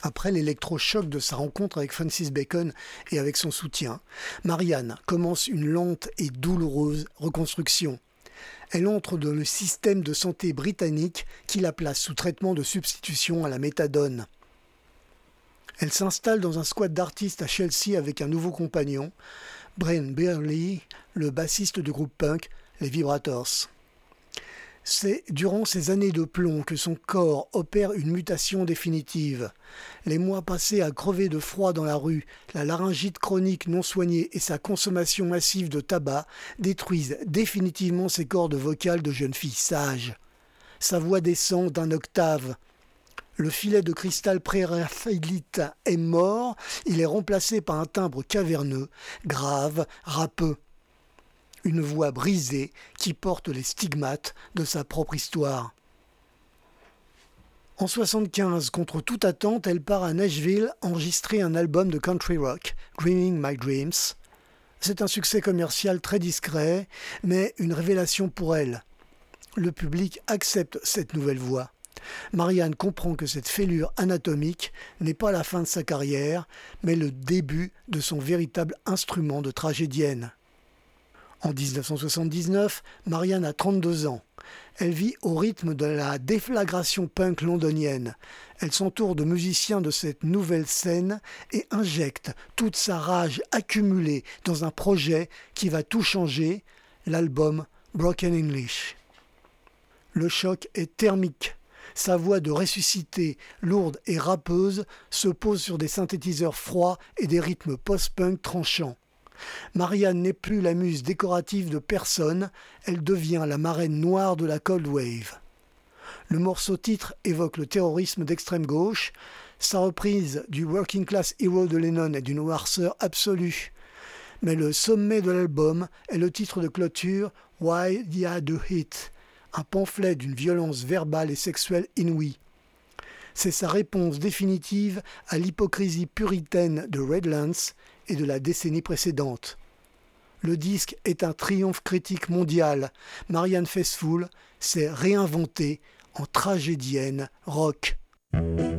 Après l'électrochoc de sa rencontre avec Francis Bacon et avec son soutien, Marianne commence une lente et douloureuse reconstruction. Elle entre dans le système de santé britannique qui la place sous traitement de substitution à la méthadone. Elle s'installe dans un squat d'artistes à Chelsea avec un nouveau compagnon, Brian Beerley, le bassiste du groupe punk Les Vibrators. C'est durant ces années de plomb que son corps opère une mutation définitive. Les mois passés à crever de froid dans la rue, la laryngite chronique non soignée et sa consommation massive de tabac détruisent définitivement ses cordes vocales de jeune fille sage. Sa voix descend d'un octave. Le filet de cristal pré-raphaélite est mort, il est remplacé par un timbre caverneux, grave, râpeux. Une voix brisée qui porte les stigmates de sa propre histoire. En 1975, contre toute attente, elle part à Nashville enregistrer un album de country rock, Dreaming My Dreams. C'est un succès commercial très discret, mais une révélation pour elle. Le public accepte cette nouvelle voix. Marianne comprend que cette fêlure anatomique n'est pas la fin de sa carrière, mais le début de son véritable instrument de tragédienne. En 1979, Marianne a 32 ans. Elle vit au rythme de la déflagration punk londonienne. Elle s'entoure de musiciens de cette nouvelle scène et injecte toute sa rage accumulée dans un projet qui va tout changer, l'album Broken English. Le choc est thermique. Sa voix de ressuscité, lourde et râpeuse, se pose sur des synthétiseurs froids et des rythmes post-punk tranchants. Marianne n'est plus la muse décorative de personne, elle devient la marraine noire de la Cold Wave. Le morceau titre évoque le terrorisme d'extrême gauche, sa reprise du Working Class Hero de Lennon est d'une noirceur absolue. Mais le sommet de l'album est le titre de clôture Why Ya Do It, un pamphlet d'une violence verbale et sexuelle inouïe. C'est sa réponse définitive à l'hypocrisie puritaine de Redlands et de la décennie précédente. Le disque est un triomphe critique mondial. Marianne Faithfull s'est réinventée en tragédienne rock.